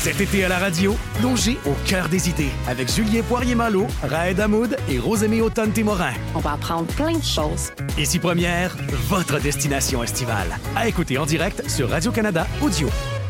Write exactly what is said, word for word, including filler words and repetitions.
Cet été à la radio, plongez au cœur des idées avec Julien Poirier-Malo, Raed Hamoud et Rosémie Autonne-Témorin. On va apprendre plein de choses. Ici Première, votre destination estivale. À écouter en direct sur Radio-Canada Audio.